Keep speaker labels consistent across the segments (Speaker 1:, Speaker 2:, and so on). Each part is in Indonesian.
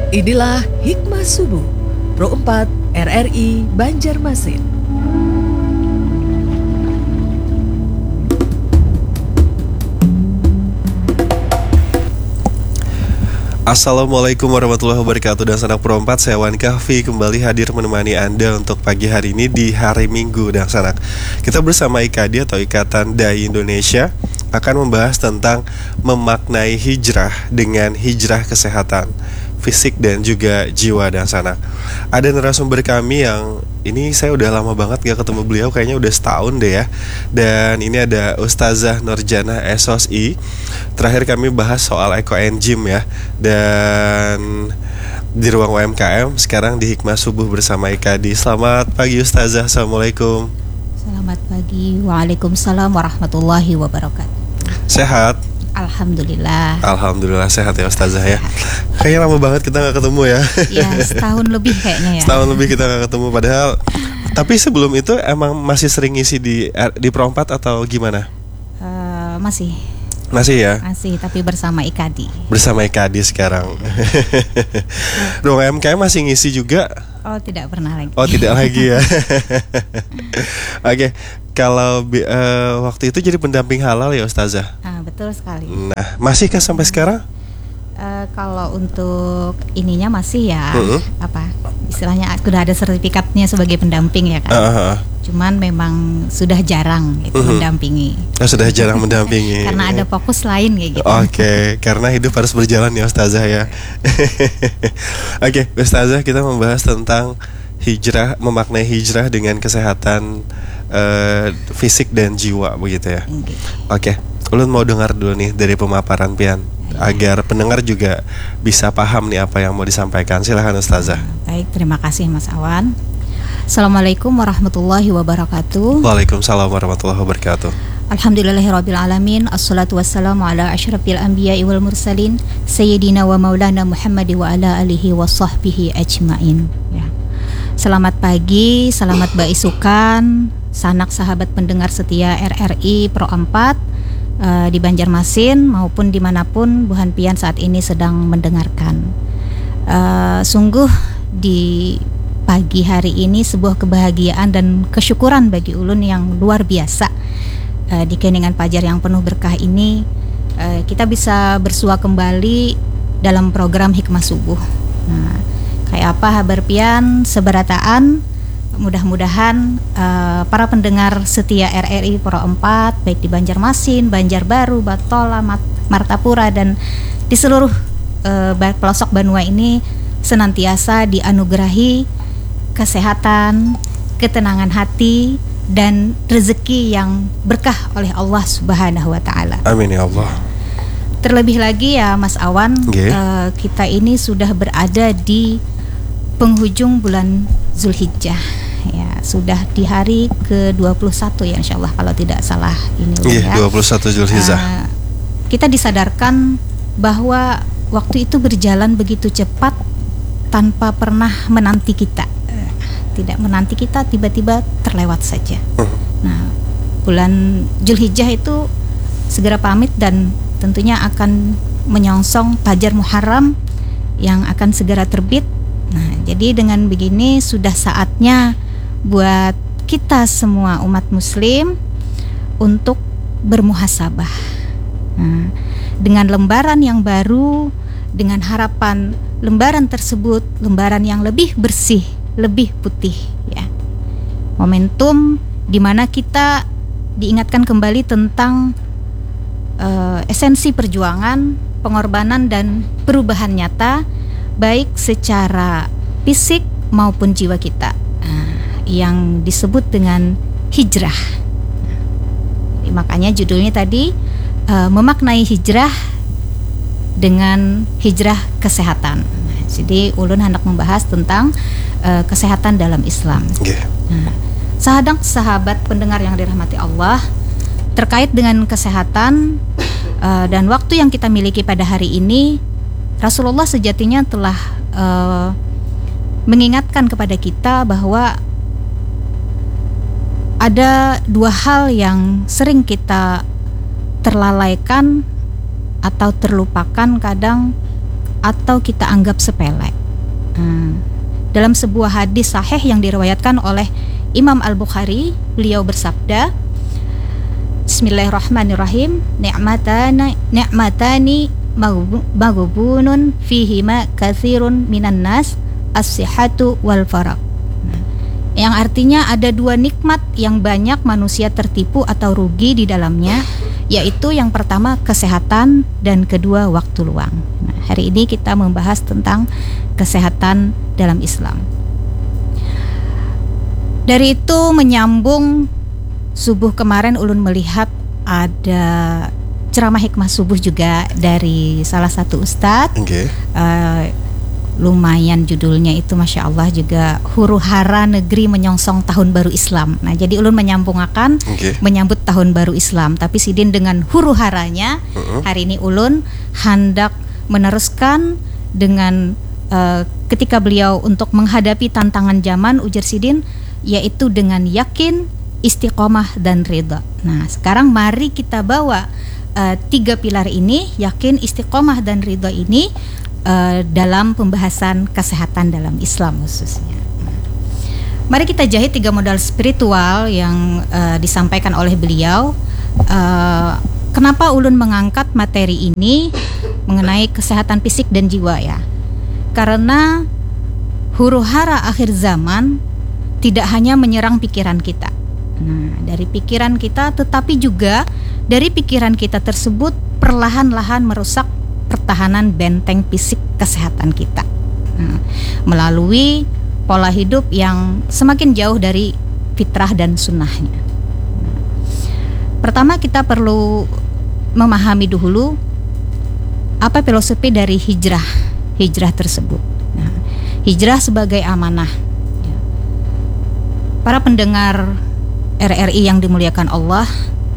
Speaker 1: Inilah Hikmah Subuh Pro 4 RRI Banjarmasin.
Speaker 2: Assalamualaikum warahmatullahi wabarakatuh. Dan sanak Pro 4, saya Wan Kahfi kembali hadir menemani Anda untuk pagi hari ini di hari Minggu. Dan sanak, kita bersama IKADI atau Ikatan Dai Indonesia akan membahas tentang memaknai hijrah dengan hijrah kesehatan fisik dan juga jiwa. Dan sanak, ada narasumber kami yang ini saya udah lama banget gak ketemu beliau, kayaknya udah setahun deh ya. Dan ini ada Ustazah Nurjana SOSI. Terakhir kami bahas soal Eco and Gym ya. Dan di ruang UMKM, sekarang di Hikmah Subuh bersama IKADI. Selamat pagi Ustazah, Assalamualaikum.
Speaker 3: Selamat pagi, waalaikumsalam warahmatullahi wabarakatuh.
Speaker 2: Sehat?
Speaker 3: Alhamdulillah.
Speaker 2: Alhamdulillah sehat ya Ustazah ya. Kayaknya lama banget kita gak ketemu ya.
Speaker 3: Ya, setahun lebih kayaknya ya.
Speaker 2: Setahun lebih kita gak ketemu padahal. Tapi sebelum itu emang masih sering ngisi di Pro 4 atau gimana?
Speaker 3: Masih
Speaker 2: ya?
Speaker 3: Masih, tapi bersama IKADI.
Speaker 2: Bersama IKADI sekarang. Ruang UMKM masih ngisi juga?
Speaker 3: Oh, tidak pernah lagi.
Speaker 2: Oh, tidak lagi ya. Oke. Kalau waktu itu jadi pendamping halal ya Ustazah?
Speaker 3: Betul sekali.
Speaker 2: Nah, masihkah sampai sekarang?
Speaker 3: Kalau untuk ininya masih ya, apa istilahnya sudah ada sertifikatnya sebagai pendamping ya kan. Cuman memang sudah jarang gitu mendampingi.
Speaker 2: Sudah jarang mendampingi.
Speaker 3: Karena ada fokus lain kayak gitu.
Speaker 2: Oke, karena hidup harus berjalan ya Ustazah ya. Oke, Ustazah, kita membahas tentang hijrah, memaknai hijrah dengan kesehatan fisik dan jiwa begitu ya. Oke, ulun mau dengar dulu nih dari pemaparan Pian agar pendengar juga bisa paham nih apa yang mau disampaikan. Silahkan Ustazah.
Speaker 3: Baik, terima kasih Mas Awan. Assalamualaikum warahmatullahi wabarakatuh.
Speaker 2: Waalaikumsalam warahmatullahi wabarakatuh.
Speaker 3: Alhamdulillahirabbil alamin. Assalatu wassalamu ala asyrafil anbiya'i wal mursalin sayyidina wa maulana Muhammad wa ala alihi wa sahbihi ajmain. Ya. Selamat pagi, selamat baisukan sanak sahabat pendengar setia RRI Pro 4 di Banjarmasin maupun dimanapun Bu Hanpian saat ini sedang mendengarkan. Sungguh di pagi hari ini sebuah kebahagiaan dan kesyukuran bagi ulun yang luar biasa. Di keningan Fajar yang penuh berkah ini, kita bisa bersua kembali dalam program Hikmah Subuh. Nah, kayak apa kabar Pian seberataan? Mudah-mudahan para pendengar setia RRI Pro 4 baik di Banjarmasin, Banjarbaru, Batola, Martapura dan di seluruh pelosok Banua ini senantiasa dianugerahi kesehatan, ketenangan hati dan rezeki yang berkah oleh Allah Subhanahu wa taala.
Speaker 2: Amin ya Allah.
Speaker 3: Terlebih lagi ya Mas Awan, kita ini sudah berada di penghujung bulan Zulhijjah. Ya, sudah di hari ke-21 ya insyaallah kalau tidak salah ini ya.
Speaker 2: 21 Zulhijjah.
Speaker 3: Kita disadarkan bahwa waktu itu berjalan begitu cepat tanpa pernah menanti kita. Tidak menanti kita, tiba-tiba terlewat saja. Nah, bulan Zulhijjah itu segera pamit dan tentunya akan menyongsong Fajar Muharram yang akan segera terbit. Nah, jadi dengan begini sudah saatnya buat kita semua umat muslim untuk bermuhasabah. Nah, dengan lembaran yang baru, dengan harapan lembaran tersebut lembaran yang lebih bersih, lebih putih ya. Momentum di mana kita diingatkan kembali tentang esensi perjuangan, pengorbanan dan perubahan nyata baik secara fisik maupun jiwa kita, yang disebut dengan hijrah. Makanya judulnya tadi memaknai hijrah dengan hijrah kesehatan. Jadi ulun hendak membahas tentang kesehatan dalam Islam. Sahabat pendengar yang dirahmati Allah, terkait dengan kesehatan dan waktu yang kita miliki pada hari ini, Rasulullah sejatinya telah mengingatkan kepada kita bahwa ada dua hal yang sering kita terlalaikan atau terlupakan kadang, atau kita anggap sepele. Dalam sebuah hadis sahih yang diriwayatkan oleh Imam Al-Bukhari, beliau bersabda, Bismillahirrahmanirrahim, ni'matani maghbunun fihima katsirun minan nas, as-sihhatu wal faraq. Yang artinya ada dua nikmat yang banyak manusia tertipu atau rugi di dalamnya, yaitu yang pertama kesehatan dan kedua waktu luang. Hari ini kita membahas tentang kesehatan dalam Islam. Dari itu menyambung subuh kemarin ulun melihat ada ceramah hikmah subuh juga dari salah satu ustadz. Lumayan judulnya itu Masya Allah juga, huru hara negeri menyongsong tahun baru Islam. Nah jadi ulun menyambungkan menyambut tahun baru Islam, tapi sidin dengan huru haranya hari ini ulun hendak meneruskan dengan ketika beliau untuk menghadapi tantangan zaman, ujar sidin, yaitu dengan yakin, istiqomah dan ridha. Nah sekarang mari kita bawa tiga pilar ini, yakin, istiqomah dan ridha ini dalam pembahasan kesehatan dalam Islam khususnya. Mari kita jahit tiga modal spiritual yang disampaikan oleh beliau. Kenapa ulun mengangkat materi ini mengenai kesehatan fisik dan jiwa ya? Karena huru hara akhir zaman tidak hanya menyerang pikiran kita. Nah, dari pikiran kita, tetapi juga dari pikiran kita tersebut perlahan-lahan merusak pertahanan benteng fisik kesehatan kita, melalui pola hidup yang semakin jauh dari fitrah dan sunnahnya. Pertama kita perlu memahami dulu apa filosofi dari hijrah tersebut. Hijrah sebagai amanah. Para pendengar RRI yang dimuliakan Allah,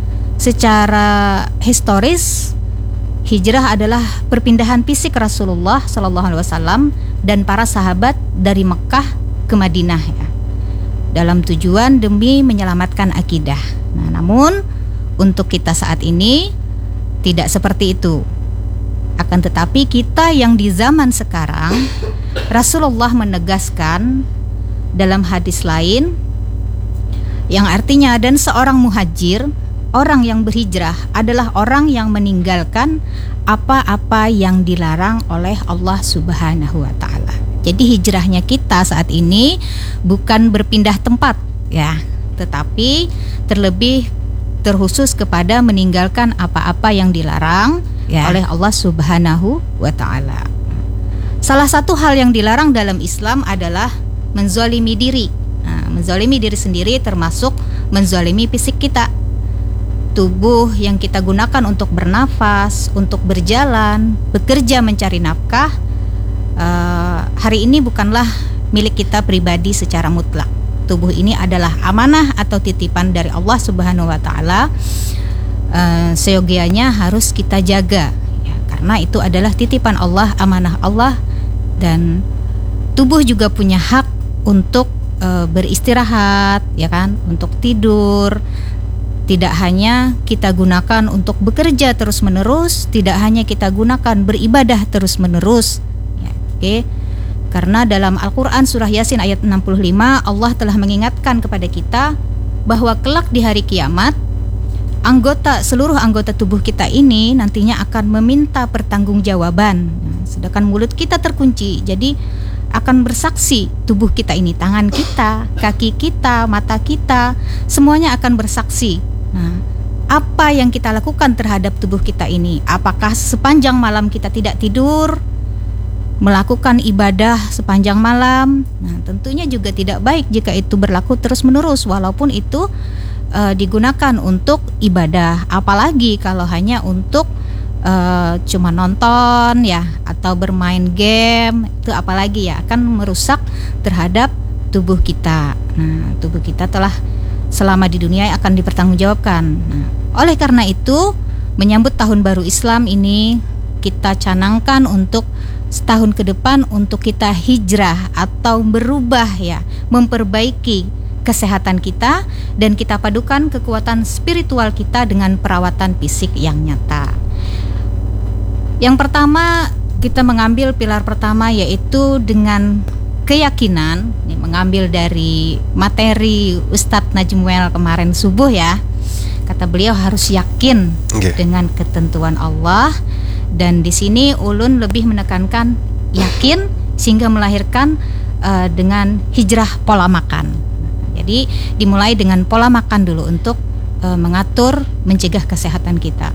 Speaker 3: secara historis hijrah adalah perpindahan fisik Rasulullah SAW dan para sahabat dari Mekah ke Madinah ya, dalam tujuan demi menyelamatkan akidah. Nah, namun untuk kita saat ini tidak seperti itu. Akan tetapi kita yang di zaman sekarang, Rasulullah menegaskan dalam hadis lain yang artinya, dan seorang muhajir, orang yang berhijrah adalah orang yang meninggalkan apa-apa yang dilarang oleh Allah Subhanahu wa Ta'ala. Jadi hijrahnya kita saat ini bukan berpindah tempat ya, tetapi terlebih terkhusus kepada meninggalkan apa-apa yang dilarang oleh Allah Subhanahu wa Ta'ala. Salah satu hal yang dilarang dalam Islam adalah menzalimi diri. Nah, menzalimi diri sendiri termasuk menzalimi fisik kita. Tubuh yang kita gunakan untuk bernafas, untuk berjalan, bekerja, mencari nafkah, hari ini bukanlah milik kita pribadi secara mutlak. Tubuh ini adalah amanah atau titipan dari Allah Subhanahu wa Ta'ala. Seyogianya harus kita jaga ya, karena itu adalah titipan Allah, amanah Allah, dan tubuh juga punya hak untuk beristirahat ya kan, untuk tidur. Tidak hanya kita gunakan untuk bekerja terus-menerus, tidak hanya kita gunakan beribadah terus-menerus ya, karena dalam Al-Quran surah Yasin ayat 65 Allah telah mengingatkan kepada kita bahwa kelak di hari kiamat seluruh anggota tubuh kita ini nantinya akan meminta pertanggungjawaban. Sedangkan mulut kita terkunci, jadi akan bersaksi tubuh kita ini, tangan kita, kaki kita, mata kita, semuanya akan bersaksi. Nah, apa yang kita lakukan terhadap tubuh kita ini? Apakah sepanjang malam kita tidak tidur, melakukan ibadah sepanjang malam? Nah, tentunya juga tidak baik jika itu berlaku terus-menerus, walaupun itu digunakan untuk ibadah. Apalagi kalau hanya untuk cuma nonton ya, atau bermain game, itu apalagi ya, akan merusak terhadap tubuh kita. Nah, tubuh kita telah selama di dunia akan dipertanggungjawabkan. Nah, oleh karena itu, menyambut tahun baru Islam ini, kita canangkan untuk setahun ke depan untuk kita hijrah atau berubah ya, memperbaiki kesehatan kita, dan kita padukan kekuatan spiritual kita dengan perawatan fisik yang nyata. Yang pertama, kita mengambil pilar pertama, yaitu dengan keyakinan. Ini mengambil dari materi Ustadz Najmuel kemarin subuh ya. Kata beliau harus yakin dengan ketentuan Allah, dan di sini ulun lebih menekankan yakin sehingga melahirkan dengan hijrah pola makan. Jadi dimulai dengan pola makan dulu untuk mengatur, mencegah kesehatan kita.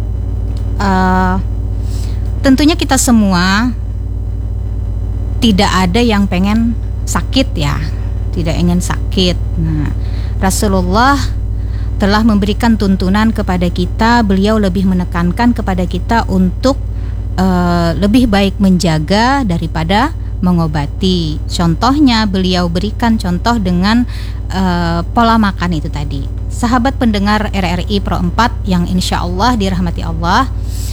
Speaker 3: Tentunya kita semua tidak ada yang pengen sakit ya, tidak ingin sakit. Nah, Rasulullah telah memberikan tuntunan kepada kita. Beliau lebih menekankan kepada kita untuk lebih baik menjaga daripada mengobati. Contohnya beliau berikan contoh dengan pola makan itu tadi. Sahabat pendengar RRI Pro 4 yang insya Allah dirahmati Allah,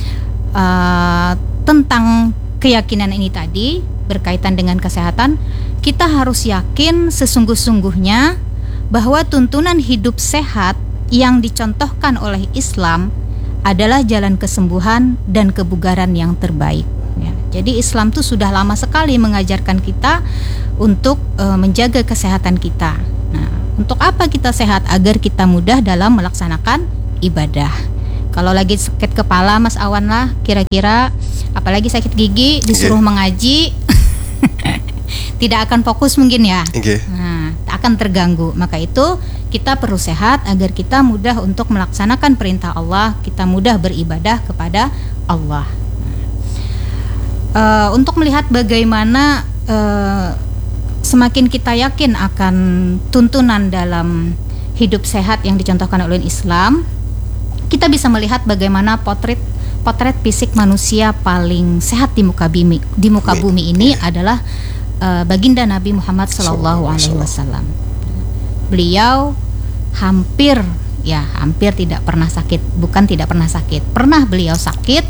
Speaker 3: tentang keyakinan ini tadi berkaitan dengan kesehatan, kita harus yakin sesungguh-sungguhnya bahwa tuntunan hidup sehat yang dicontohkan oleh Islam adalah jalan kesembuhan dan kebugaran yang terbaik ya. Jadi Islam itu sudah lama sekali mengajarkan kita untuk menjaga kesehatan kita. Nah, untuk apa kita sehat? Agar kita mudah dalam melaksanakan ibadah. Kalau lagi sakit kepala Mas Awan lah, kira-kira apalagi sakit gigi disuruh mengaji tidak akan fokus mungkin ya. Nah, akan terganggu. Maka itu kita perlu sehat agar kita mudah untuk melaksanakan perintah Allah, kita mudah beribadah kepada Allah. Untuk melihat bagaimana semakin kita yakin akan tuntunan dalam hidup sehat yang dicontohkan oleh Islam, kita bisa melihat bagaimana potret fisik manusia paling sehat di muka bumi ini adalah baginda Nabi Muhammad SAW. Beliau hampir tidak pernah sakit. Bukan tidak pernah sakit, pernah beliau sakit.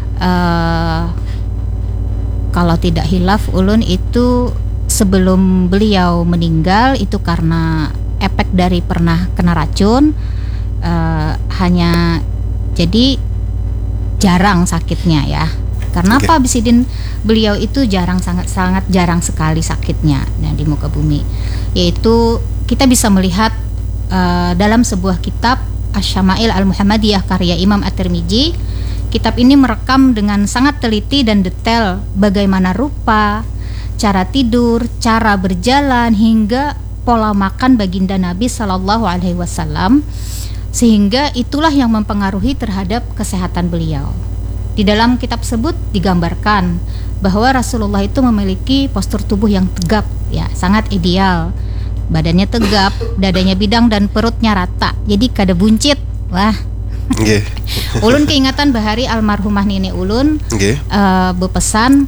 Speaker 3: Kalau tidak hilaf ulun itu sebelum beliau meninggal itu karena efek dari pernah kena racun. Hanya jadi jarang sakitnya ya. Karena apa Bisidin, beliau itu sangat jarang sekali sakitnya di muka bumi. Yaitu kita bisa melihat dalam sebuah kitab Asy-Syama'il Al-Muhammadiyah karya Imam At-Tirmidzi. Kitab ini merekam dengan sangat teliti dan detail bagaimana rupa, cara tidur, cara berjalan hingga pola makan baginda Nabi Sallallahu Alaihi Wasallam, sehingga itulah yang mempengaruhi terhadap kesehatan beliau. Di dalam kitab tersebut digambarkan bahwa Rasulullah itu memiliki postur tubuh yang tegap ya, sangat ideal. Badannya tegap, dadanya bidang dan perutnya rata. Jadi kada buncit. Wah. Ulun keingatan bahari almarhumah nini ulun berpesan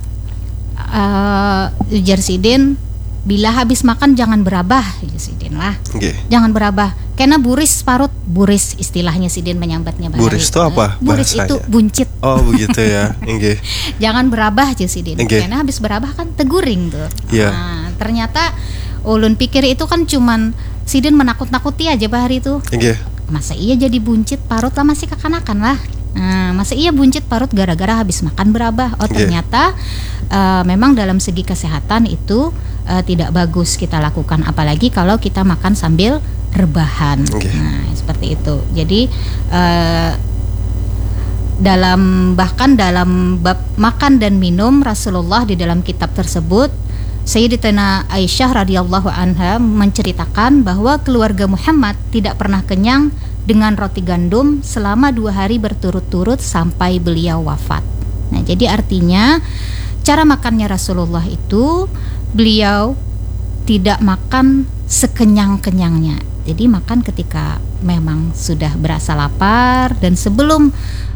Speaker 3: ujar Sidin, bila habis makan jangan berabah, Sidin lah. Jangan berabah. Karena buris parut, buris istilahnya Sidin menyambatnya bahari.
Speaker 2: Buris itu apa?
Speaker 3: Buris bahasanya? Itu buncit.
Speaker 2: Oh begitu ya.
Speaker 3: Jangan berabah aja Sidin. Karena habis berabah kan teguring tuh. Nah, ternyata ulun pikir itu kan cuman Sidin menakut-nakuti aja bahari itu. Masa iya jadi buncit parut lah, masih kekanakan lah. Masa iya buncit parut gara-gara habis makan berabah. Oh ternyata memang dalam segi kesehatan itu tidak bagus kita lakukan, apalagi kalau kita makan sambil rebahan. Nah seperti itu. Jadi bahkan dalam bab makan dan minum, Rasulullah di dalam kitab tersebut, Sayyidatina Aisyah radhiyallahu anha menceritakan bahwa keluarga Muhammad tidak pernah kenyang dengan roti gandum selama 2 hari berturut-turut sampai beliau wafat. Nah, jadi artinya cara makannya Rasulullah itu beliau tidak makan sekenyang-kenyangnya. Jadi makan ketika memang sudah berasa lapar dan sebelum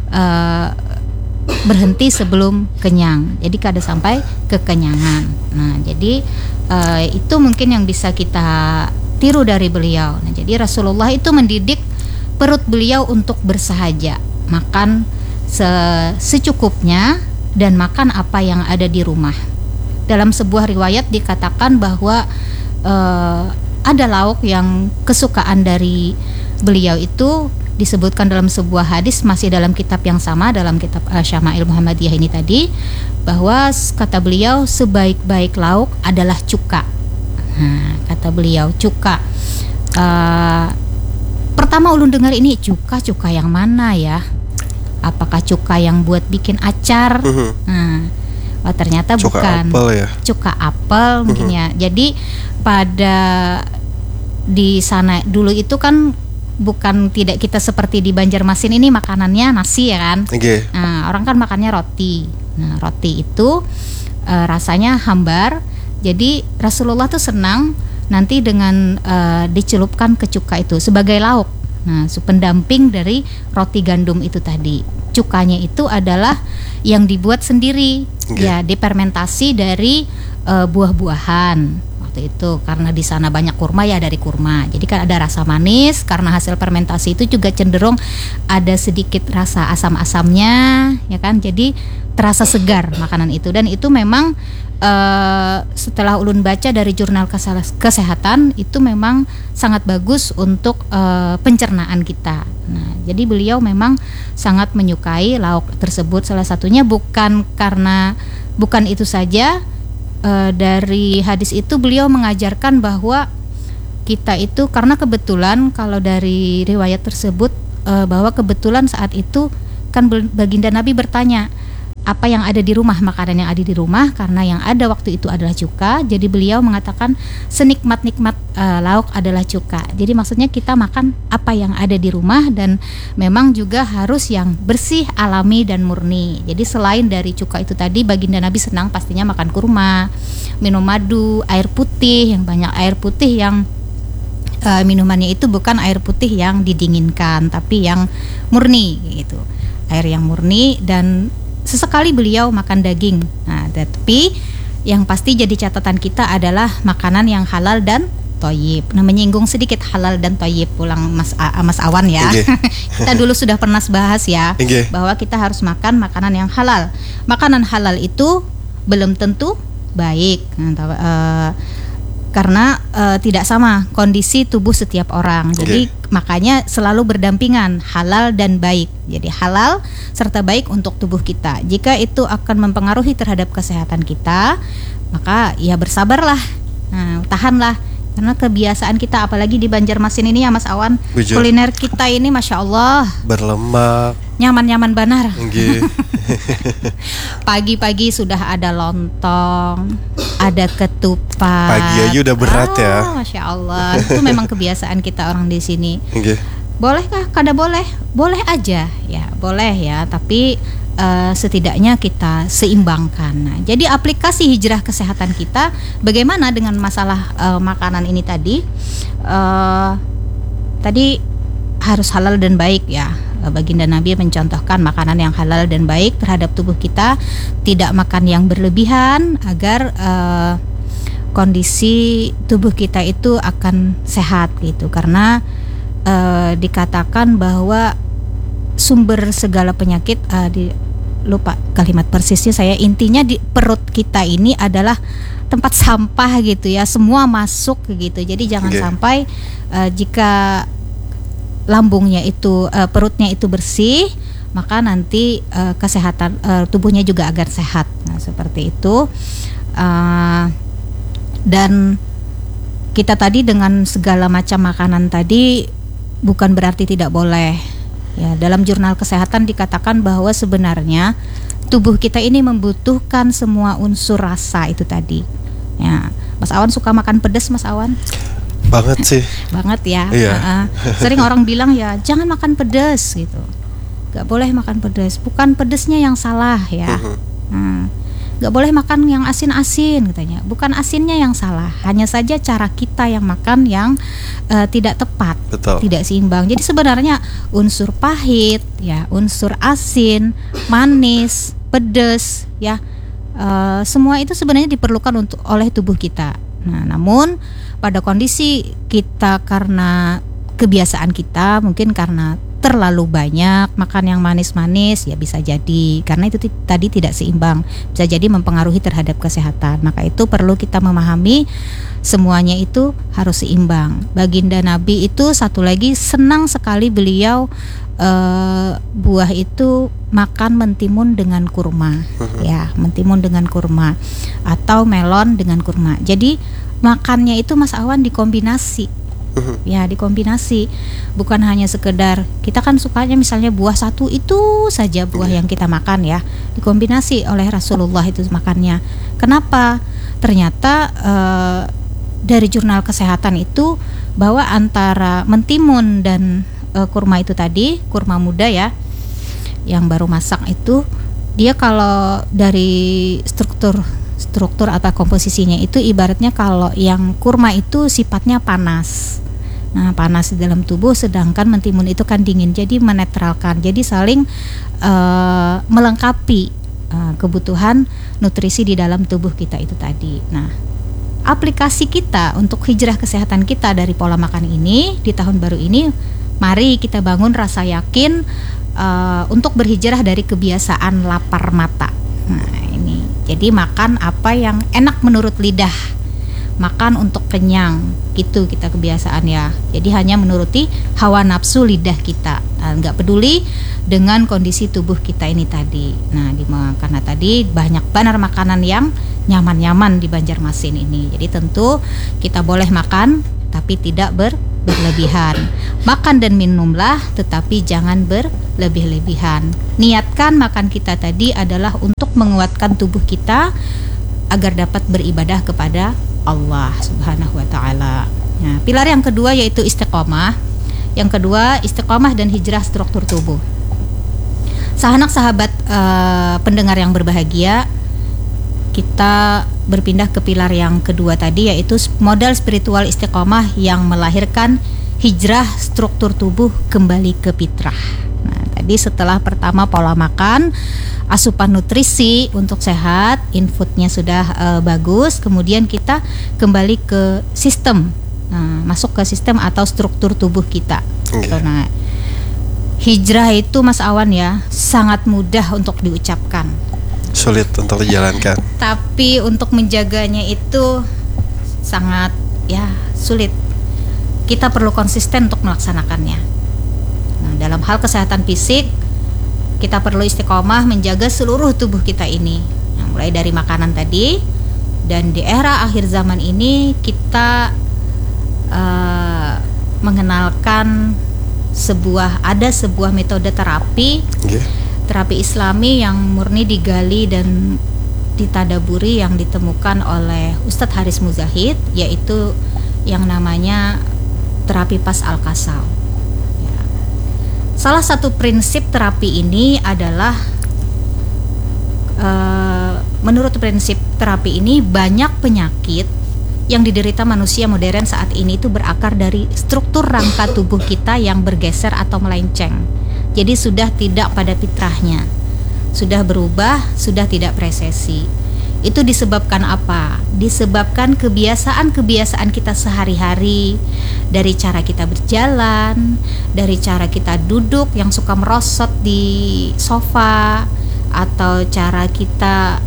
Speaker 3: berhenti sebelum kenyang. Jadi kada sampai kekenyangan. Nah, jadi itu mungkin yang bisa kita tiru dari beliau. Nah, jadi Rasulullah itu mendidik perut beliau untuk bersahaja, makan secukupnya dan makan apa yang ada di rumah. Dalam sebuah riwayat dikatakan bahwa ada lauk yang kesukaan dari beliau itu disebutkan dalam sebuah hadis masih dalam kitab yang sama, dalam kitab Syama'il Muhammadiyah ini tadi, bahwa kata beliau sebaik-baik lauk adalah cuka. Nah, kata beliau cuka. Pertama ulun dengar ini cuka yang mana ya? Apakah cuka yang buat bikin acar? Oh ternyata
Speaker 2: cuka
Speaker 3: bukan.
Speaker 2: Apel ya?
Speaker 3: Cuka apel mungkin ya. Jadi pada di sana dulu itu kan bukan tidak kita seperti di Banjarmasin ini makanannya nasi ya kan. Nah, orang kan makannya roti. Nah, roti itu rasanya hambar. Jadi Rasulullah tuh senang nanti dengan dicelupkan ke cuka itu sebagai lauk. Nah, pendamping dari roti gandum itu tadi. Cukanya itu adalah yang dibuat sendiri, ya difermentasi dari buah-buahan. Itu karena di sana banyak kurma ya dari kurma, jadi kan ada rasa manis karena hasil fermentasi itu juga cenderung ada sedikit rasa asam-asamnya ya kan, jadi terasa segar makanan itu. Dan itu memang setelah ulun baca dari jurnal kesehatan itu memang sangat bagus untuk pencernaan kita. Nah, jadi beliau memang sangat menyukai lauk tersebut. Salah satunya bukan itu saja. Dari hadis itu beliau mengajarkan bahwa kita itu, karena kebetulan kalau dari riwayat tersebut bahwa kebetulan saat itu kan baginda Nabi bertanya apa yang ada di rumah, makanan yang ada di rumah, karena yang ada waktu itu adalah cuka. Jadi beliau mengatakan senikmat-nikmat lauk adalah cuka. Jadi maksudnya kita makan apa yang ada di rumah, dan memang juga harus yang bersih, alami dan murni. Jadi selain dari cuka itu tadi, baginda Nabi senang pastinya makan kurma, minum madu, air putih yang banyak, air putih yang minumannya itu bukan air putih yang didinginkan, tapi yang murni gitu. Air yang murni, dan sesekali beliau makan daging. Nah, tapi yang pasti jadi catatan kita adalah makanan yang halal dan thayyib. Nah, menyinggung sedikit halal dan thayyib pulang Mas Awan ya. Kita dulu sudah pernah bahas ya, bahwa kita harus makan makanan yang halal. Makanan halal itu belum tentu baik. Karena tidak sama kondisi tubuh setiap orang. Jadi makanya selalu berdampingan halal dan baik. Jadi halal serta baik untuk tubuh kita. Jika itu akan mempengaruhi terhadap kesehatan kita, maka ya bersabarlah. Nah, tahanlah. Karena kebiasaan kita apalagi di Banjarmasin ini ya Mas Awan, kuliner kita ini Masya Allah berlemak, nyaman-nyaman banar. Pagi-pagi sudah ada lontong, ada ketupat.
Speaker 2: Pagi aja udah berat ya.
Speaker 3: Masya Allah, itu memang kebiasaan kita orang di sini. Bolehkah? Kada boleh? Boleh aja ya, boleh ya. Tapi setidaknya kita seimbangkan. Nah, jadi aplikasi hijrah kesehatan kita bagaimana dengan masalah makanan ini tadi? Tadi harus halal dan baik ya. Baginda Nabi mencontohkan makanan yang halal dan baik terhadap tubuh kita, tidak makan yang berlebihan agar kondisi tubuh kita itu akan sehat gitu. Karena dikatakan bahwa sumber segala penyakit lupa kalimat persisnya saya, intinya di perut kita ini adalah tempat sampah gitu ya, semua masuk gitu. Jadi jangan sampai jika lambungnya itu perutnya itu bersih, maka nanti kesehatan tubuhnya juga agar sehat. Nah, seperti itu. Dan kita tadi dengan segala macam makanan tadi bukan berarti tidak boleh. Ya, dalam jurnal kesehatan dikatakan bahwa sebenarnya tubuh kita ini membutuhkan semua unsur rasa itu tadi. Ya, Mas Awan suka makan pedas, Mas Awan?
Speaker 2: Banget sih. Banget
Speaker 3: ya. Iya. Sering orang bilang ya jangan makan pedas gitu. Gak boleh makan pedas. Bukan pedasnya yang salah ya. Gak boleh makan yang asin-asin katanya. Bukan asinnya yang salah. Hanya saja cara kita yang makan yang tidak tepat. Betul. Tidak seimbang. Jadi sebenarnya unsur pahit ya, unsur asin, manis, pedas ya, semua itu sebenarnya diperlukan oleh tubuh kita. Nah, namun pada kondisi kita karena kebiasaan kita, mungkin karena terlalu banyak makan yang manis-manis ya bisa jadi karena itu tadi tidak seimbang, bisa jadi mempengaruhi terhadap kesehatan. Maka itu perlu kita memahami semuanya itu harus seimbang. Baginda Nabi itu satu lagi senang sekali beliau buah itu makan mentimun dengan kurma, ya mentimun dengan kurma atau melon dengan kurma. Jadi makannya itu Mas Awan dikombinasi. Ya dikombinasi, bukan hanya sekedar kita kan sukanya misalnya buah satu itu saja buah yang kita makan ya, dikombinasi oleh Rasulullah itu makannya. Kenapa? Ternyata dari jurnal kesehatan itu bahwa antara mentimun dan kurma itu tadi, kurma muda ya yang baru masak itu, dia kalau dari struktur atau komposisinya itu ibaratnya kalau yang kurma itu sifatnya panas. Nah, panas di dalam tubuh, sedangkan mentimun itu kan dingin, jadi menetralkan, jadi saling melengkapi kebutuhan nutrisi di dalam tubuh kita itu tadi. Nah, aplikasi kita untuk hijrah kesehatan kita dari pola makan ini di tahun baru ini, mari kita bangun rasa yakin untuk berhijrah dari kebiasaan lapar mata. Nah, ini jadi makan apa yang enak menurut lidah, makan untuk kenyang, gitu kita kebiasaan ya. Jadi hanya menuruti hawa nafsu lidah kita, nggak peduli dengan kondisi tubuh kita ini tadi. Nah, karena tadi banyak benar makanan yang nyaman-nyaman di Banjarmasin ini. Jadi tentu kita boleh makan, tapi tidak berlebihan. Makan dan minumlah, tetapi jangan berlebih-lebihan. Niatkan makan kita tadi adalah untuk menguatkan tubuh kita agar dapat beribadah kepada Allah Subhanahu wa Ta'ala. Nah, pilar yang kedua yaitu istiqomah. Yang kedua, istiqomah dan hijrah struktur tubuh. Sahanak sahabat pendengar yang berbahagia, kita berpindah ke pilar yang kedua tadi, yaitu modal spiritual istiqomah yang melahirkan hijrah struktur tubuh kembali ke fitrah. Nah, tadi setelah pertama pola makan, asupan nutrisi untuk sehat, inputnya sudah bagus, kemudian kita kembali ke sistem, masuk ke sistem atau struktur tubuh kita. Nah, hijrah itu Mas Awan ya sangat mudah untuk diucapkan,
Speaker 2: sulit untuk dijalankan.
Speaker 3: Tapi untuk menjaganya itu sangat ya sulit. Kita perlu konsisten untuk melaksanakannya. Nah, dalam hal kesehatan fisik, kita perlu istiqomah menjaga seluruh tubuh kita ini. Nah, mulai dari makanan tadi, dan di era akhir zaman ini kita mengenalkan ada sebuah metode terapi, terapi Islami yang murni digali dan ditadaburi yang ditemukan oleh Ustadz Haris Muzahid, yaitu yang namanya terapi pas al-kasal. Salah satu prinsip terapi ini adalah menurut prinsip terapi ini banyak penyakit yang diderita manusia modern saat ini itu berakar dari struktur rangka tubuh kita yang bergeser atau melenceng. Jadi sudah tidak pada fitrahnya, sudah berubah, sudah tidak presisi. Itu disebabkan apa? Disebabkan kebiasaan-kebiasaan kita sehari-hari, dari cara kita berjalan, dari cara kita duduk yang suka merosot di sofa, atau cara kita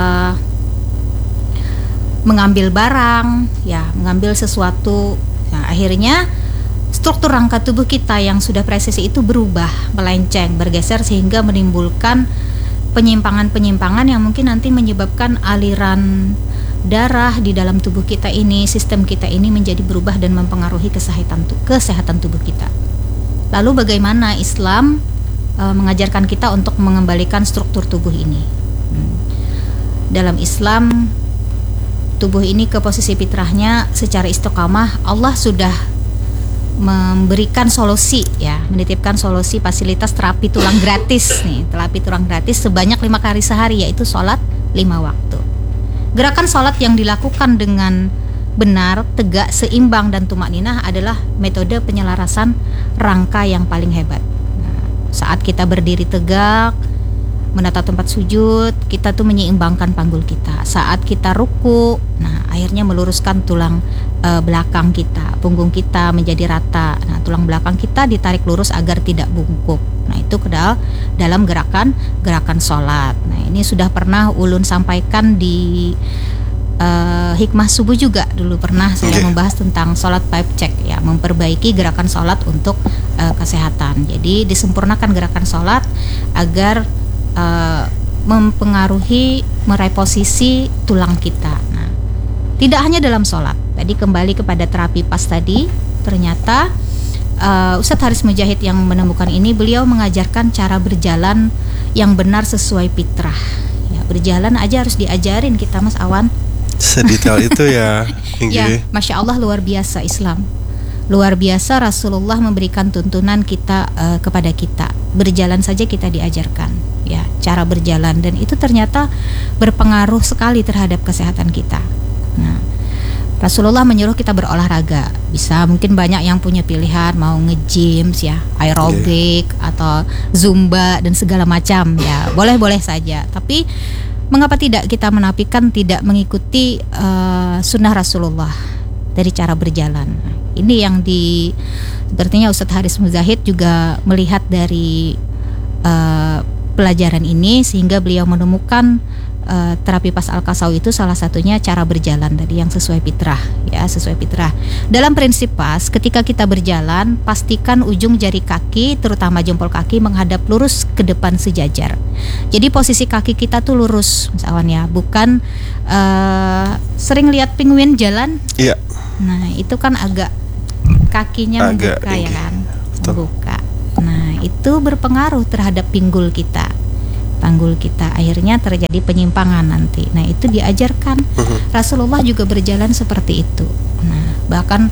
Speaker 3: mengambil barang, ya mengambil sesuatu. Nah, akhirnya struktur rangka tubuh kita yang sudah presisi itu berubah, melenceng, bergeser sehingga menimbulkan penyimpangan-penyimpangan yang mungkin nanti menyebabkan aliran darah di dalam tubuh kita ini, sistem kita ini menjadi berubah dan mempengaruhi kesehatan tubuh kita. Lalu bagaimana Islam mengajarkan kita untuk mengembalikan struktur tubuh ini? Dalam Islam, tubuh ini ke posisi fitrahnya secara istiqamah. Allah sudah memberikan solusi, ya, menitipkan solusi fasilitas terapi tulang gratis nih, terapi tulang gratis sebanyak 5 kali sehari, yaitu sholat 5 waktu. Gerakan sholat yang dilakukan dengan benar, tegak, seimbang dan tumakninah adalah metode penyelarasan rangka yang paling hebat. Nah, saat kita berdiri tegak, menata tempat sujud, kita tuh menyeimbangkan panggul kita. Saat kita ruku, nah akhirnya meluruskan tulang belakang kita, punggung kita menjadi rata. Nah, tulang belakang kita ditarik lurus agar tidak bungkuk. Nah, itu dalam gerakan sholat. Nah, ini sudah pernah Ulun sampaikan di hikmah subuh juga, dulu pernah saya membahas tentang sholat pipe check ya, memperbaiki gerakan sholat untuk kesehatan. Jadi disempurnakan gerakan sholat agar mempengaruhi mereposisi tulang kita. Nah, tidak hanya dalam sholat. Tadi kembali kepada terapi PAS tadi, ternyata Ustadz Haris Mujahid yang menemukan ini, beliau mengajarkan cara berjalan yang benar sesuai fitrah. Ya, berjalan aja harus diajarin kita, Mas Awan.
Speaker 2: Sedetail itu ya.
Speaker 3: Ya, Masya Allah, luar biasa Islam. Luar biasa Rasulullah memberikan tuntunan kita kepada kita. Berjalan saja kita diajarkan, ya, cara berjalan, dan itu ternyata berpengaruh sekali terhadap kesehatan kita. Nah, Rasulullah menyuruh kita berolahraga. Bisa mungkin banyak yang punya pilihan mau nge-gym ya, aerobik atau zumba dan segala macam ya. Boleh-boleh saja. Tapi mengapa tidak kita menafikan tidak mengikuti sunnah Rasulullah dari cara berjalan? Ini yang sepertinya Ustadz Haris Mujahid juga melihat dari pelajaran ini, sehingga beliau menemukan terapi PAS Al-Qasawi itu salah satunya cara berjalan tadi yang sesuai fitrah, ya, sesuai fitrah. Dalam prinsip PAS, ketika kita berjalan, pastikan ujung jari kaki, terutama jempol kaki, menghadap lurus ke depan sejajar. Jadi posisi kaki kita tuh lurus, Mas Awan ya, bukan sering lihat penguin jalan. Iya. Nah, itu kan agak kakinya membuka ya kan, membuka. Nah, itu berpengaruh terhadap panggul kita, akhirnya terjadi penyimpangan nanti. Nah, itu diajarkan. Rasulullah juga berjalan seperti itu. Nah, bahkan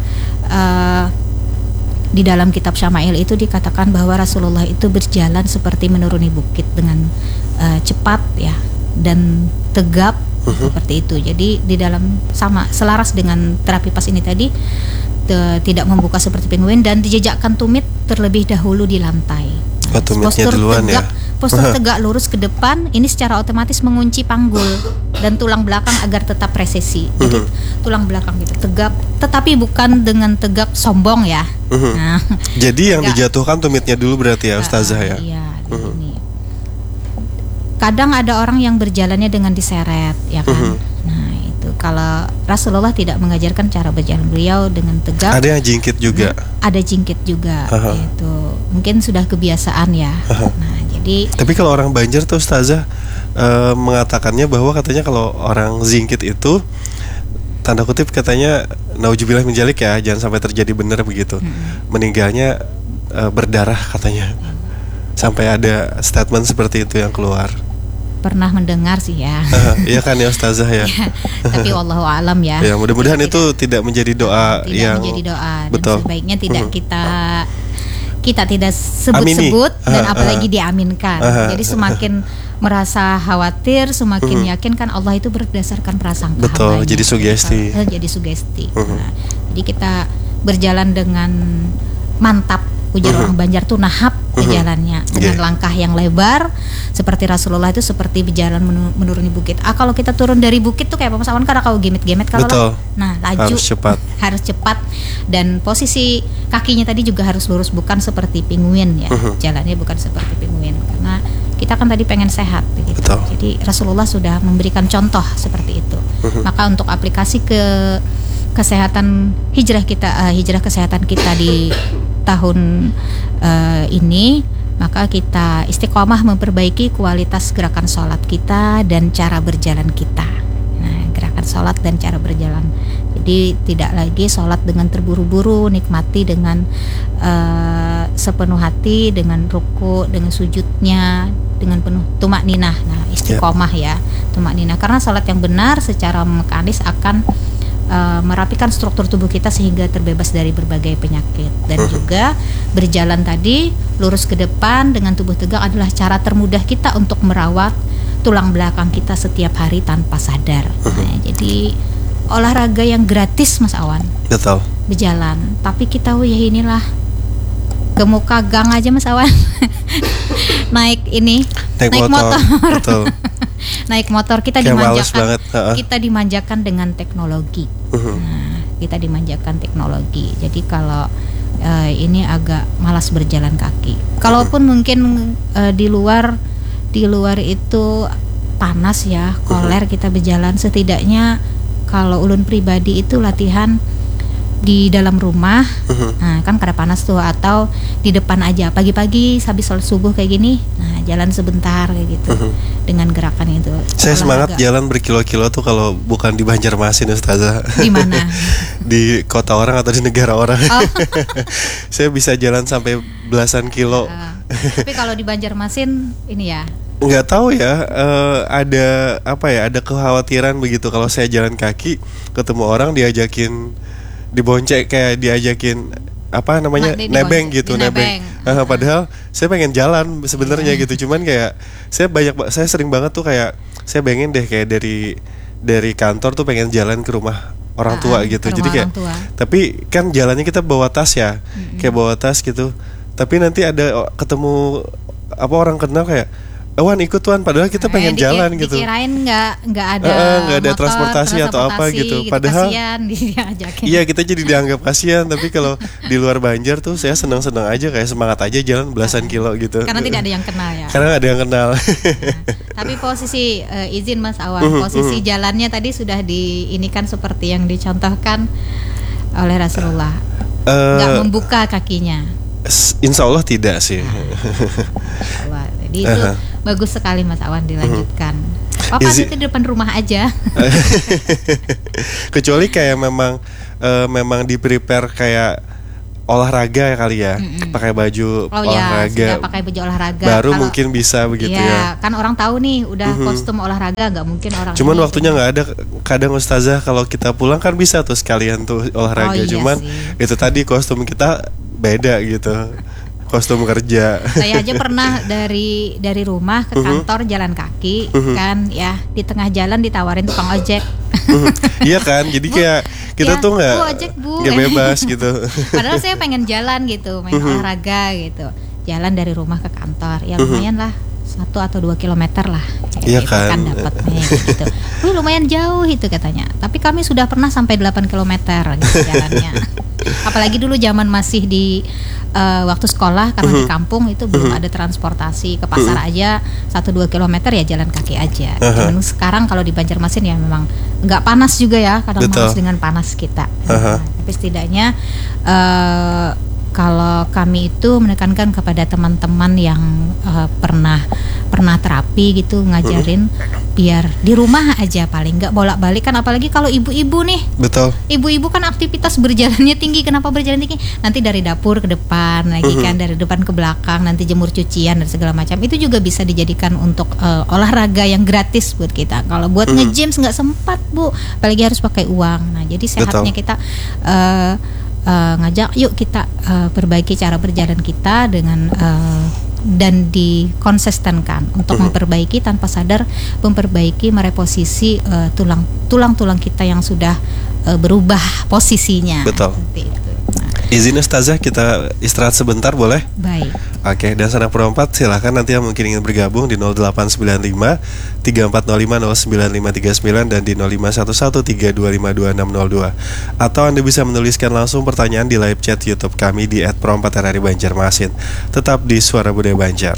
Speaker 3: di dalam kitab Syama'il itu dikatakan bahwa Rasulullah itu berjalan seperti menuruni bukit dengan cepat ya, dan tegap seperti itu. Jadi di dalam sama selaras dengan terapi PAS ini tadi, tidak membuka seperti penguin dan dijejakkan tumit terlebih dahulu di lantai.
Speaker 2: Tumitnya duluan tegak, ya.
Speaker 3: Postur tegak lurus ke depan ini secara otomatis mengunci panggul dan tulang belakang agar tetap presisi. Jadi tulang belakang itu tegap, tetapi bukan dengan tegak sombong ya. Nah,
Speaker 2: jadi yang dijatuhkan tumitnya dulu berarti ya, Ustazah ya.
Speaker 3: Iya, ini. Kadang ada orang yang berjalannya dengan diseret, ya kan. Nah, itu kalau Rasulullah tidak mengajarkan cara berjalan beliau dengan tegak.
Speaker 2: Ada yang jingkit juga.
Speaker 3: Ada jingkit juga. Itu mungkin sudah kebiasaan ya. Nah, jadi.
Speaker 2: Tapi kalau orang Banjar tuh Ustazah mengatakannya bahwa katanya kalau orang jingkit itu, tanda kutip katanya, naujubillah min dzalik ya, jangan sampai terjadi benar begitu. Meninggalnya berdarah katanya. Sampai ada statement seperti itu yang keluar.
Speaker 3: Pernah mendengar sih ya.
Speaker 2: Iya kan ya Ustazah ya.
Speaker 3: Tapi wallahu alam ya.
Speaker 2: Ya, mudah-mudahan itu tidak menjadi doa yang
Speaker 3: menjadi doa.
Speaker 2: Betul.
Speaker 3: Dan sebaiknya tidak kita tidak sebut-sebut dan apalagi diaminkan. Jadi semakin merasa khawatir, semakin yakin kan Allah itu berdasarkan prasangka.
Speaker 2: Betul, jadi sugesti.
Speaker 3: Jadi sugesti. Nah, jadi kita berjalan dengan mantap. Ujar orang Banjar tuh nahap berjalannya dengan langkah yang lebar seperti Rasulullah itu seperti berjalan menuruni bukit. Kalau kita turun dari bukit tuh kayak Mas Awan, karena kalau gemet-gemet kalau laju harus cepat dan posisi kakinya tadi juga harus lurus, bukan seperti penguin ya. Jalannya bukan seperti penguin karena kita kan tadi pengen sehat gitu. Jadi Rasulullah sudah memberikan contoh seperti itu. Maka untuk aplikasi ke kesehatan hijrah kesehatan kita di tahun ini, maka kita istiqomah memperbaiki kualitas gerakan sholat kita dan cara berjalan kita. Nah, gerakan sholat dan cara berjalan. Jadi tidak lagi sholat dengan terburu-buru, nikmati dengan sepenuh hati, dengan ruku, dengan sujudnya, dengan penuh tumak ninah. Nah, istiqomah ya, tumak ninah. Karena sholat yang benar secara mekanis akan merapikan struktur tubuh kita sehingga terbebas dari berbagai penyakit. Dan juga berjalan tadi lurus ke depan dengan tubuh tegak adalah cara termudah kita untuk merawat tulang belakang kita setiap hari tanpa sadar. Nah, jadi olahraga yang gratis Mas Awan.
Speaker 2: Betul.
Speaker 3: Berjalan, tapi kita ya inilah ke muka gang aja Mas Awan. naik motor.
Speaker 2: Betul.
Speaker 3: Naik motor kita dimanjakan dengan teknologi. Nah, kita dimanjakan teknologi. Jadi kalau ini agak malas berjalan kaki. Kalaupun mungkin di luar itu panas ya, koler kita berjalan, setidaknya kalau ulun pribadi itu latihan di dalam rumah, nah kan kada panas tuh, atau di depan aja pagi-pagi habis sholat subuh kayak gini, nah jalan sebentar kayak gitu dengan gerakan itu.
Speaker 2: Saya semangat jalan berkilo-kilo tuh kalau bukan di Banjarmasin, Ustazah.
Speaker 3: Di mana?
Speaker 2: Di kota orang atau di negara orang. Saya bisa jalan sampai belasan kilo.
Speaker 3: Tapi kalau di Banjarmasin ini ya
Speaker 2: nggak tahu ya, ada apa ya, ada kekhawatiran begitu kalau saya jalan kaki ketemu orang diajakin dibonceng, kayak diajakin apa namanya, nebeng gitu, nebeng. Padahal saya pengen jalan sebenarnya gitu, cuman kayak saya sering banget tuh kayak saya pengen deh kayak dari kantor tuh pengen jalan ke rumah orang tua gitu. Jadi kayak tapi kan jalannya kita bawa tas ya, kayak bawa tas gitu. Tapi nanti ada ketemu apa orang kenal kayak, Wan ikut Wan, padahal kita pengen jalan gitu.
Speaker 3: Dikirain nggak ada motor,
Speaker 2: transportasi atau apa gitu. Padahal iya, kita jadi dianggap kasihan. Tapi kalau di luar Banjar tuh saya senang-senang aja, kayak semangat aja jalan belasan kilo gitu.
Speaker 3: Karena tidak ada yang kenal ya.
Speaker 2: Karena nggak ada yang kenal.
Speaker 3: Tapi posisi izin Mas Awan, posisi jalannya tadi sudah diinikan seperti yang dicontohkan oleh Rasulullah. Nggak membuka kakinya.
Speaker 2: Insya Allah tidak sih.
Speaker 3: Jadi itu bagus sekali Mas Awan, dilanjutkan. Papa itu di depan rumah aja.
Speaker 2: Kecuali kayak memang di prepare kayak olahraga ya kali ya, pakai baju olahraga.
Speaker 3: Sudah pakai baju olahraga.
Speaker 2: Baru kalau, mungkin bisa begitu ya.
Speaker 3: Kan orang tahu nih udah kostum olahraga, nggak mungkin orang.
Speaker 2: Cuman waktunya nggak ada. Kadang Ustazah kalau kita pulang kan bisa tuh sekalian tuh olahraga. Cuman itu tadi kostum kita beda gitu. Kostum kerja. Saya
Speaker 3: aja pernah dari rumah ke kantor jalan kaki, kan ya, di tengah jalan ditawarin tukang ojek.
Speaker 2: Iya kan, jadi kayak kita tuh nggak bebas gitu.
Speaker 3: Padahal saya pengen jalan gitu, main olahraga gitu, jalan dari rumah ke kantor, ya lumayan lah 1 atau 2 kilometer lah.
Speaker 2: Iya kan
Speaker 3: dapatnya gitu. Lumayan jauh itu katanya. Tapi kami sudah pernah sampai 8 kilometer gitu jalannya. Apalagi dulu zaman masih di waktu sekolah, karena di kampung itu belum ada transportasi, ke pasar aja 1-2 kilometer ya jalan kaki aja. Cuman sekarang kalau di Banjarmasin ya memang nggak panas juga ya, kadang malas dengan panas kita. Tapi setidaknya kalau kami itu menekankan kepada teman-teman yang pernah terapi gitu, ngajarin biar di rumah aja, paling nggak bolak-balik kan, apalagi kalau ibu-ibu nih.
Speaker 2: Betul.
Speaker 3: Ibu-ibu kan aktivitas berjalannya tinggi. Kenapa berjalan tinggi? Nanti dari dapur ke depan lagi kan, dari depan ke belakang, nanti jemur cucian dan segala macam. Itu juga bisa dijadikan untuk olahraga yang gratis buat kita. Kalau buat nge-gym nggak sempat Bu, apalagi harus pakai uang. Nah jadi sehatnya kita ngajak yuk kita perbaiki cara berjalan kita dengan dan dikonsistenkan untuk memperbaiki, tanpa sadar memperbaiki, mereposisi tulang-tulang kita yang sudah berubah posisinya.
Speaker 2: Betul.
Speaker 3: Seperti itu.
Speaker 2: Izin Ustazah kita istirahat sebentar boleh?
Speaker 3: Baik.
Speaker 2: Oke, dan Sanak Pro 4 silahkan nanti yang mungkin ingin bergabung di 0895 3405 09539 dan di 0511 3252 602. Atau Anda bisa menuliskan langsung pertanyaan di live chat YouTube kami di @pro4RRI Banjarmasin. Tetap di Suara Budaya Banjar.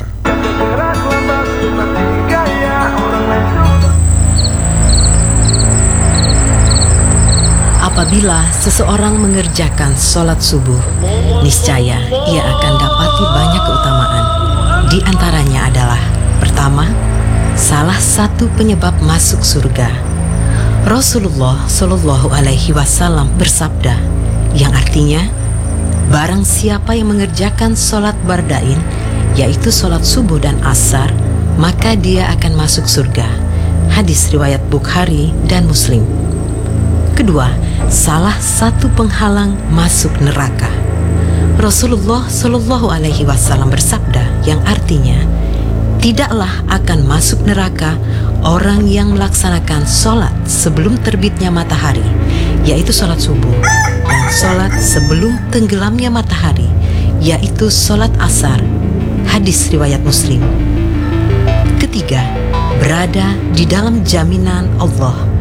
Speaker 4: Apabila seseorang mengerjakan sholat subuh, niscaya ia akan dapati banyak keutamaan. Di antaranya adalah: pertama, salah satu penyebab masuk surga. Rasulullah Shallallahu Alaihi Wasallam bersabda, yang artinya, barang siapa yang mengerjakan sholat bardain, yaitu sholat subuh dan asar, maka dia akan masuk surga. Hadis riwayat Bukhari dan Muslim. Kedua, salah satu penghalang masuk neraka. Rasulullah Shallallahu Alaihi Wasallam bersabda, yang artinya, tidaklah akan masuk neraka orang yang melaksanakan sholat sebelum terbitnya matahari, yaitu sholat subuh, dan sholat sebelum tenggelamnya matahari, yaitu sholat asar. Hadis riwayat Muslim. Ketiga, berada di dalam jaminan Allah.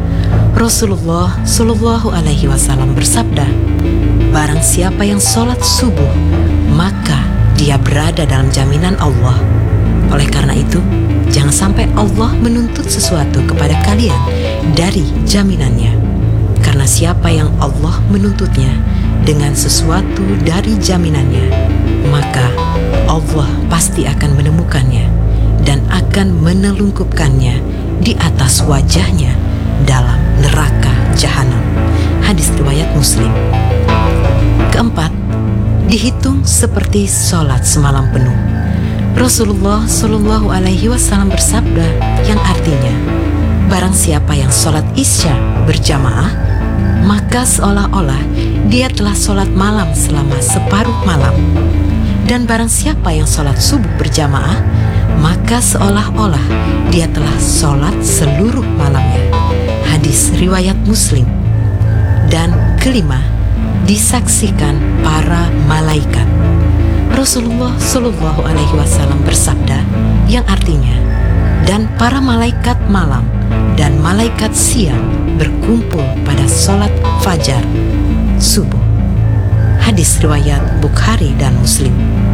Speaker 4: Rasulullah Shallallahu Alaihi Wasallam bersabda, barang siapa yang sholat subuh, maka dia berada dalam jaminan Allah. Oleh karena itu, jangan sampai Allah menuntut sesuatu kepada kalian dari jaminannya. Karena siapa yang Allah menuntutnya dengan sesuatu dari jaminannya, maka Allah pasti akan menemukannya dan akan menelungkupkannya di atas wajahnya dalam neraka jahanam. Hadis riwayat Muslim. Keempat, dihitung seperti sholat semalam penuh. Rasulullah Shallallahu Alaihi Wasallam bersabda yang artinya, barang siapa yang sholat isya berjamaah, maka seolah-olah dia telah sholat malam selama separuh malam. Dan barang siapa yang sholat subuh berjamaah, maka seolah-olah dia telah sholat seluruh malamnya. Hadis riwayat Muslim. Dan kelima, disaksikan para malaikat. Rasulullah Shallallahu Alaihi Wasallam bersabda yang artinya, dan para malaikat malam dan malaikat siang berkumpul pada sholat fajar subuh. Hadis riwayat Bukhari dan Muslim.